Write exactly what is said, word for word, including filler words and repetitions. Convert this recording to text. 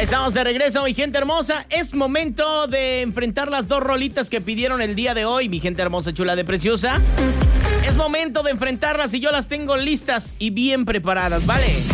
Estamos de regreso, mi gente hermosa. Es momento de enfrentar las dos rolitas que pidieron el día de hoy, mi gente hermosa, chula de preciosa. Es momento de enfrentarlas y yo las tengo listas y bien preparadas, ¿vale?